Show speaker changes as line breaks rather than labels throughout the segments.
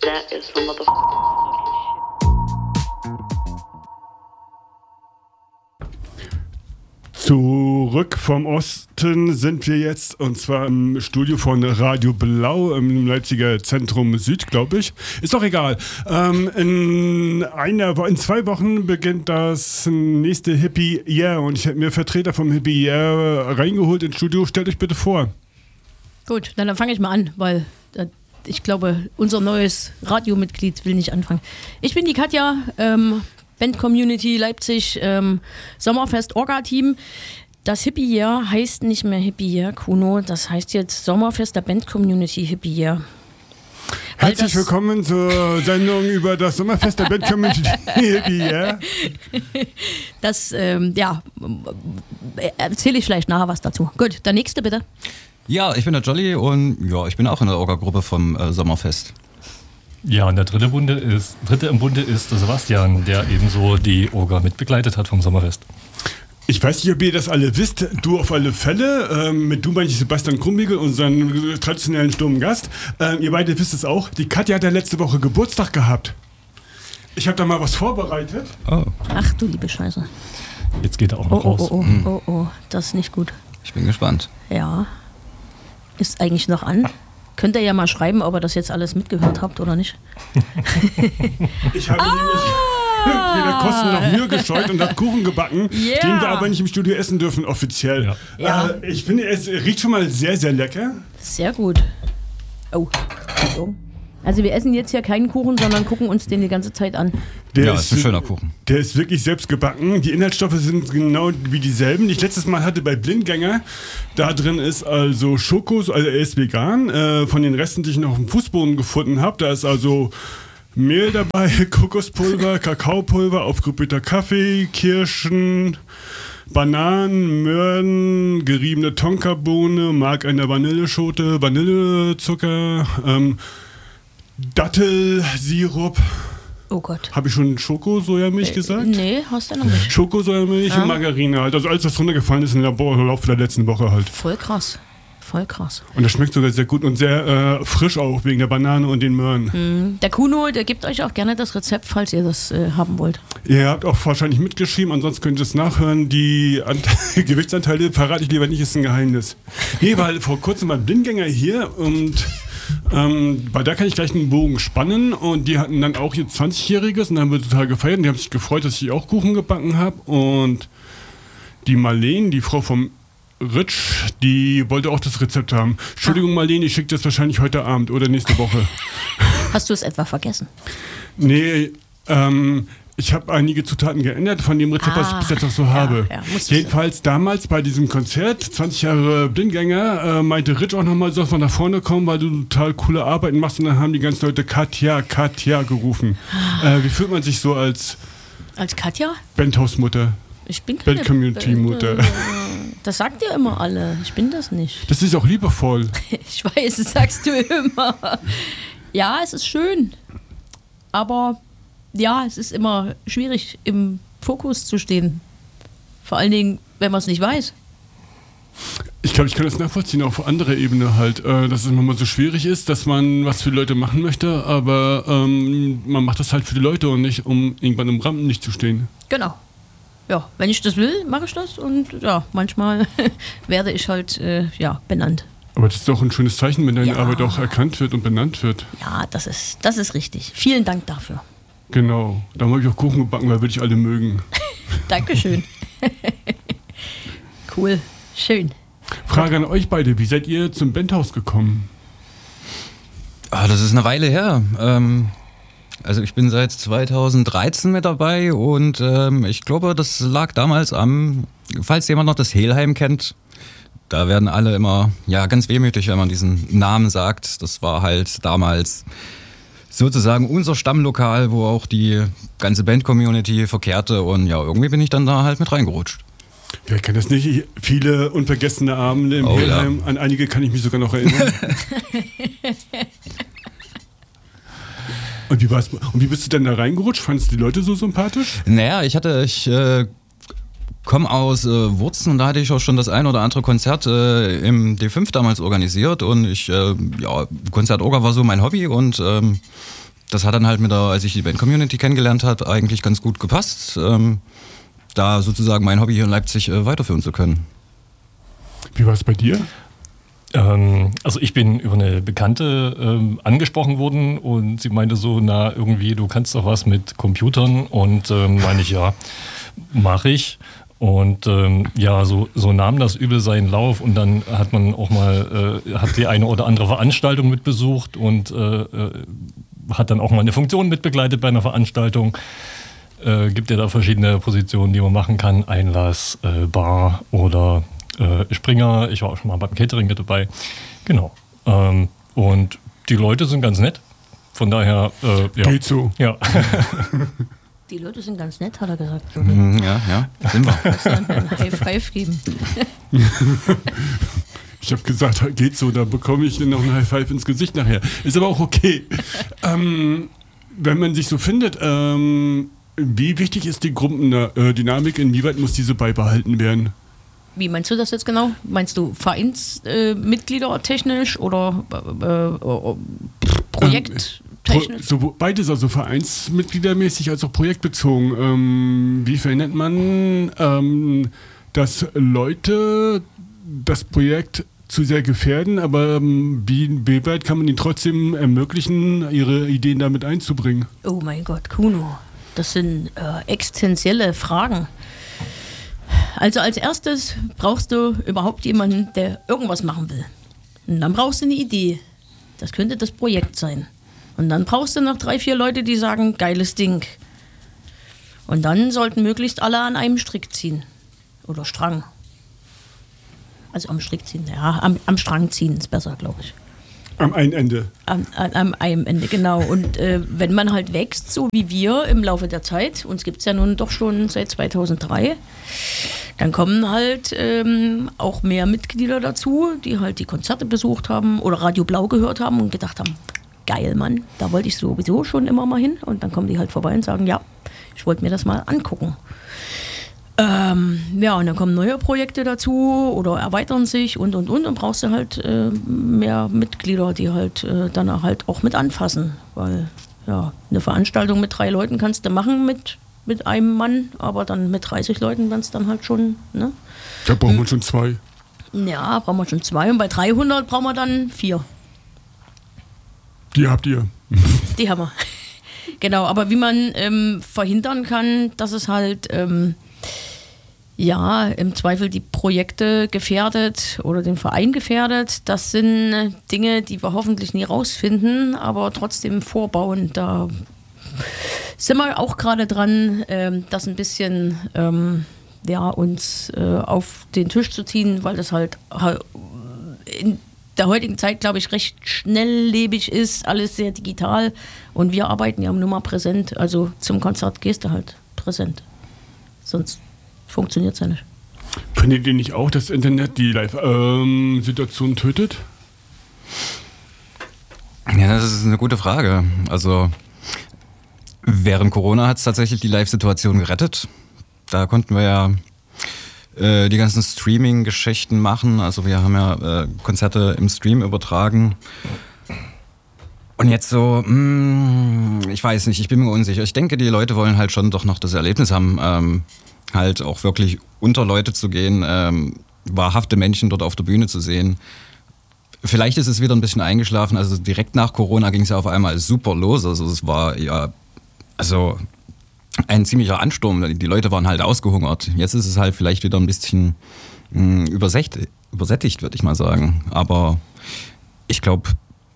That is some motherfucking
Zurück vom Osten sind wir jetzt, und zwar im Studio von Radio Blau im Leipziger Zentrum Süd, glaube ich. Ist doch egal. In 2 Wochen beginnt das nächste Hippie Year und ich hätte mir Vertreter vom Hippie Year reingeholt ins Studio. Stellt euch bitte vor.
Gut, dann fange ich mal an, weil ich glaube, unser neues Radiomitglied will nicht anfangen. Ich bin die Katja, Band Community Leipzig, Sommerfest Orga-Team. Das Hippie Year heißt nicht mehr Hippie Year, Kuno. Das heißt jetzt Sommerfest der Band Community Hippie Year.
Herzlich willkommen zur Sendung über das Sommerfest der Band Community Hippie Year.
Das, erzähle ich vielleicht nachher was dazu. Gut, der nächste bitte.
Ja, ich bin der Jolly und ja, ich bin auch in der Orga-Gruppe vom Sommerfest.
Ja, und der dritte im Bunde ist der Sebastian, der ebenso die Orga mitbegleitet hat vom Sommerfest.
Ich weiß nicht, ob ihr das alle wisst, du auf alle Fälle, mit du meine ich Sebastian Krummigel, unseren traditionellen stummen Gast. Ihr beide wisst es auch, die Katja hat ja letzte Woche Geburtstag gehabt. Ich habe da mal was vorbereitet.
Oh.
Ach du liebe Scheiße.
Jetzt geht er auch noch raus.
Oh, das ist nicht gut.
Ich bin gespannt.
Ja, ist eigentlich noch an. Könnt ihr ja mal schreiben, ob ihr das jetzt alles mitgehört habt oder nicht.
Ich habe nämlich weder Kosten noch Mühe gescheut und habe Kuchen gebacken, den wir aber nicht im Studio essen dürfen, offiziell.
Ja.
Ich finde, es riecht schon mal sehr, sehr lecker.
Sehr gut. Oh. Also wir essen jetzt ja keinen Kuchen, sondern gucken uns den die ganze Zeit an.
Ja, ist ein schöner Kuchen.
Der ist wirklich selbst gebacken. Die Inhaltsstoffe sind genau wie dieselben, die ich letztes Mal hatte bei Blindgänger. Da drin ist also Schokos, also er ist vegan. Von den Resten, die ich noch auf dem Fußboden gefunden habe, da ist also Mehl dabei, Kokospulver, Kakaopulver, aufgebrühter Kaffee, Kirschen, Bananen, Möhren, geriebene Tonkabohne, Mark einer Vanilleschote, Vanillezucker, Dattelsirup.
Oh Gott.
Habe ich schon Schokosojamilch gesagt?
Nee, hast du noch nicht.
Schokosojamilch und Margarine halt. Also alles, was runtergefallen ist im Laufe der letzten Woche halt.
Voll krass. Und
das schmeckt sogar sehr gut und sehr frisch auch, wegen der Banane und den Möhren.
Der Kuno, der gibt euch auch gerne das Rezept, falls ihr das haben wollt.
Ihr habt auch wahrscheinlich mitgeschrieben, ansonsten könnt ihr es nachhören. Die Gewichtsanteile verrate ich lieber nicht, ist ein Geheimnis. Nee, weil vor kurzem war Blindgänger hier und bei da kann ich gleich einen Bogen spannen und die hatten dann auch ihr 20-Jähriges und dann haben wir total gefeiert und die haben sich gefreut, dass ich auch Kuchen gebacken habe und die Marlene, die Frau vom Ritsch, die wollte auch das Rezept haben. Entschuldigung Marlene, ich schicke das wahrscheinlich heute Abend oder nächste Woche.
Hast du es etwa vergessen?
Nee, ich habe einige Zutaten geändert von dem Rezept, was ich bis jetzt noch so habe. Jedenfalls damals bei diesem Konzert, 20 Jahre Blindgänger, meinte Ritsch auch nochmal, soll man nach vorne kommen, weil du total coole Arbeiten machst und dann haben die ganzen Leute Katja gerufen. Wie fühlt man sich so als
Katja?
Bandhausmutter?
Ich bin keine
Band-Community-Mutter.
Das sagt ihr immer alle. Ich bin das nicht.
Das ist auch liebevoll.
Ich weiß, das sagst du immer. Ja, es ist schön. Aber ja, es ist immer schwierig, im Fokus zu stehen. Vor allen Dingen, wenn man es nicht weiß.
Ich glaube, ich kann das nachvollziehen, auf anderer Ebene halt, dass es manchmal so schwierig ist, dass man was für Leute machen möchte, aber man macht das halt für die Leute und nicht, um irgendwann im Rampenlicht zu stehen.
Genau. Ja, wenn ich das will, mache ich das und ja, manchmal werde ich halt, benannt.
Aber das ist doch ein schönes Zeichen, wenn deine Arbeit auch erkannt wird und benannt wird.
Ja, das ist richtig. Vielen Dank dafür.
Genau, da habe ich auch Kuchen gebacken, weil würde ich alle mögen.
Dankeschön. Cool, schön.
Frage an euch beide, wie seid ihr zum Bandhaus gekommen?
Das ist eine Weile her. Also ich bin seit 2013 mit dabei und ich glaube, das lag damals falls jemand noch das Helheim kennt, da werden alle immer ganz wehmütig, wenn man diesen Namen sagt. Das war halt damals sozusagen unser Stammlokal, wo auch die ganze Band-Community verkehrte und irgendwie bin ich dann da halt mit reingerutscht.
Wer kennt das nicht? Viele unvergessene Abende im Helheim. Ja. An einige kann ich mich sogar noch erinnern. Und wie bist du denn da reingerutscht? Fandest du die Leute so sympathisch?
Naja, ich komme aus Wurzen und da hatte ich auch schon das ein oder andere Konzert im D5 damals organisiert und Konzert-Orga war so mein Hobby und das hat dann halt als ich die Band-Community kennengelernt habe, eigentlich ganz gut gepasst, da sozusagen mein Hobby hier in Leipzig weiterführen zu können.
Wie war es bei dir?
Also ich bin über eine Bekannte angesprochen worden und sie meinte so, na irgendwie, du kannst doch was mit Computern und meine ich, ja, mache ich. Und so nahm das übel seinen Lauf und dann hat man auch mal, hat die eine oder andere Veranstaltung mitbesucht und hat dann auch mal eine Funktion mitbegleitet bei einer Veranstaltung. Gibt ja da verschiedene Positionen, die man machen kann, Einlass, Bar oder Springer, ich war auch schon mal beim Catering mit dabei. Genau. Und die Leute sind ganz nett. Von daher, ja.
Geht so.
Ja.
Die Leute sind ganz nett, hat er gesagt.
Ja, sind wir.
Kannst du dann ein High Five geben?
Ich habe gesagt, geht so, da bekomme ich noch ein High Five ins Gesicht nachher. Ist aber auch okay. Wenn man sich so findet, wie wichtig ist die Gruppendynamik, inwieweit muss diese beibehalten werden?
Wie meinst du das jetzt genau? Meinst du Vereinsmitglieder technisch oder projekttechnisch?
Beides, also vereinsmitgliedermäßig als auch projektbezogen. Wie verhindert man, dass Leute das Projekt zu sehr gefährden, aber wie weit kann man ihnen trotzdem ermöglichen, ihre Ideen damit einzubringen?
Oh mein Gott, Kuno, das sind existenzielle Fragen. Also als erstes brauchst du überhaupt jemanden, der irgendwas machen will. Und dann brauchst du eine Idee. Das könnte das Projekt sein. Und dann brauchst du noch 3, 4 Leute, die sagen, geiles Ding. Und dann sollten möglichst alle an einem Strick ziehen. Oder Strang. Also am Strick ziehen, ja, am Strang ziehen ist besser, glaube ich.
Am einen Ende.
Am einen Ende, genau. Und wenn man halt wächst, so wie wir im Laufe der Zeit, uns gibt es ja nun doch schon seit 2003, dann kommen halt auch mehr Mitglieder dazu, die halt die Konzerte besucht haben oder Radio Blau gehört haben und gedacht haben, geil, Mann, da wollte ich sowieso schon immer mal hin. Und dann kommen die halt vorbei und sagen, ja, ich wollte mir das mal angucken. Ja, und dann kommen neue Projekte dazu oder erweitern sich und brauchst du halt mehr Mitglieder, die halt dann halt auch mit anfassen, weil ja, eine Veranstaltung mit 3 Leuten kannst du machen mit einem Mann, aber dann mit 30 Leuten dann es dann halt schon, ne?
Da brauchen wir schon 2.
Ja, brauchen wir schon 2 und bei 300 brauchen wir dann 4.
Die habt ihr.
Die haben wir. Genau, aber wie man verhindern kann, dass es halt ja, im Zweifel die Projekte gefährdet oder den Verein gefährdet. Das sind Dinge, die wir hoffentlich nie rausfinden, aber trotzdem vorbauen. Da sind wir auch gerade dran, das ein bisschen uns auf den Tisch zu ziehen, weil das halt in der heutigen Zeit, glaube ich, recht schnelllebig ist, alles sehr digital und wir arbeiten ja nur mal präsent. Also zum Konzert gehst du halt präsent. Sonst funktioniert es ja nicht.
Findet ihr nicht auch, dass das Internet die Live-Situation tötet?
Ja, das ist eine gute Frage. Also während Corona hat es tatsächlich die Live-Situation gerettet. Da konnten wir ja die ganzen Streaming-Geschichten machen. Also wir haben ja Konzerte im Stream übertragen. Und jetzt so, ich weiß nicht, ich bin mir unsicher. Ich denke, die Leute wollen halt schon doch noch das Erlebnis haben, halt auch wirklich unter Leute zu gehen, wahrhafte Menschen dort auf der Bühne zu sehen. Vielleicht ist es wieder ein bisschen eingeschlafen. Also direkt nach Corona ging es ja auf einmal super los. Also es war ja, also ein ziemlicher Ansturm. Die Leute waren halt ausgehungert. Jetzt ist es halt vielleicht wieder ein bisschen übersättigt, würde ich mal sagen. Aber ich glaube,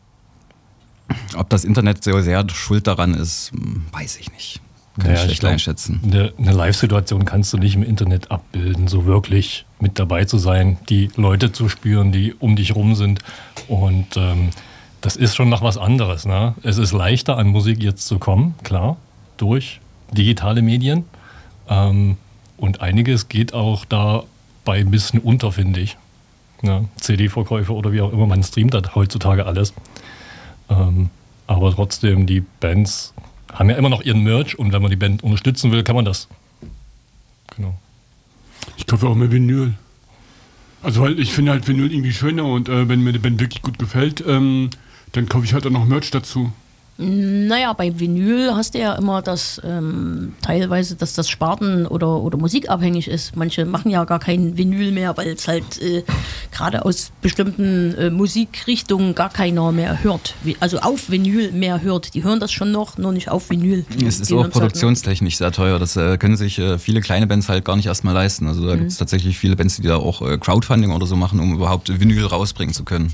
ob das Internet so sehr schuld daran ist, weiß ich nicht. Kann ich schlecht einschätzen.
Eine Live-Situation kannst du nicht im Internet abbilden, so wirklich mit dabei zu sein, die Leute zu spüren, die um dich rum sind. Und das ist schon noch was anderes. Ne? Es ist leichter, an Musik jetzt zu kommen, klar, durch digitale Medien. Und einiges geht auch dabei ein bisschen unter, finde ich. Ne? CD-Verkäufe oder wie auch immer, man streamt das heutzutage alles. Aber trotzdem, die Bands haben ja immer noch ihren Merch und wenn man die Band unterstützen will, kann man das. Genau.
Ich kaufe auch mehr Vinyl. Also weil ich finde halt Vinyl irgendwie schöner und wenn mir die Band wirklich gut gefällt, dann kaufe ich halt auch noch Merch dazu.
Naja, bei Vinyl hast du ja immer das teilweise, dass das Sparten- oder musikabhängig ist. Manche machen ja gar kein Vinyl mehr, weil es halt gerade aus bestimmten Musikrichtungen gar keiner mehr hört. Also auf Vinyl mehr hört. Die hören das schon noch, nur nicht auf Vinyl.
Es ist auch produktionstechnisch sehr teuer. Das können sich viele kleine Bands halt gar nicht erstmal leisten. Also da gibt es tatsächlich viele Bands, die da auch Crowdfunding oder so machen, um überhaupt Vinyl rausbringen zu können.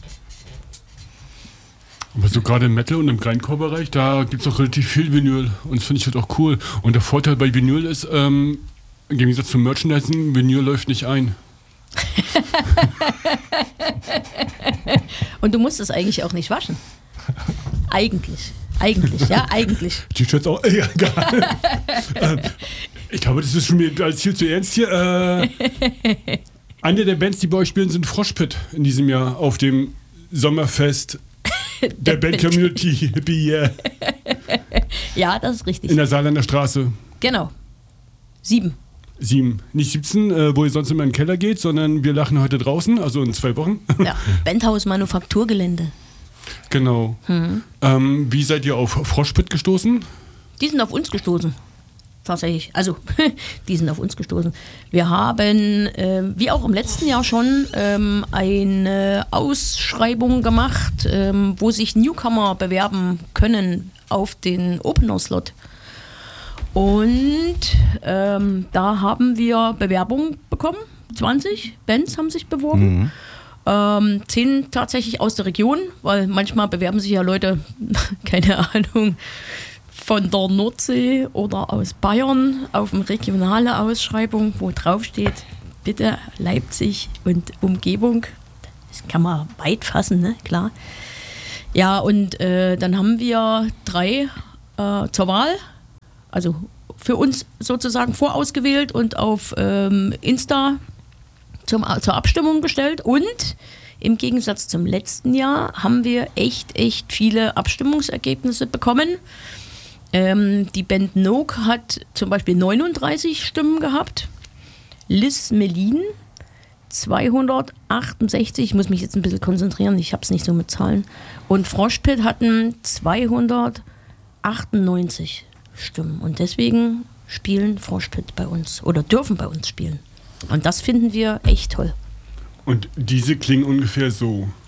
Aber so gerade im Metal und im Grindcore-Bereich, da gibt es auch relativ viel Vinyl und das finde ich halt auch cool. Und der Vorteil bei Vinyl ist, im Gegensatz zum Merchandising, Vinyl läuft nicht ein.
Und du musst es eigentlich auch nicht waschen. Eigentlich, ja, eigentlich.
Die Shirts auch, ja, egal. Ich glaube, das ist schon mir als viel zu ernst hier. Eine der Bands, die bei euch spielen, sind Froschpit in diesem Jahr auf dem Sommerfest der Band-Community Hippie Year.
Ja, das ist richtig.
In der Saarländer Straße.
Genau. 7.
Nicht 17, wo ihr sonst immer in den Keller geht, sondern wir lachen heute draußen, also in 2 Wochen.
Ja, Bandhaus Manufakturgelände.
Genau. Wie seid ihr auf Froschpit gestoßen?
Die sind auf uns gestoßen. Tatsächlich. Also, die sind auf uns gestoßen. Wir haben, wie auch im letzten Jahr schon, eine Ausschreibung gemacht, wo sich Newcomer bewerben können auf den Opener-Slot. Und da haben wir Bewerbungen bekommen. 20 Bands haben sich beworben. 10 tatsächlich aus der Region, weil manchmal bewerben sich ja Leute, keine Ahnung, von der Nordsee oder aus Bayern auf eine regionale Ausschreibung, wo drauf steht, bitte Leipzig und Umgebung. Das kann man weit fassen, ne? Klar. Ja, und dann haben wir 3 zur Wahl, also für uns sozusagen vorausgewählt und auf Insta zur Abstimmung gestellt. Und im Gegensatz zum letzten Jahr haben wir echt viele Abstimmungsergebnisse bekommen. Die Band Nook hat zum Beispiel 39 Stimmen gehabt. Liz Melin 268, ich muss mich jetzt ein bisschen konzentrieren, ich habe es nicht so mit Zahlen. Und Froschpit hatten 298 Stimmen. Und deswegen spielen Froschpit bei uns oder dürfen bei uns spielen. Und das finden wir echt toll.
Und diese klingen ungefähr so.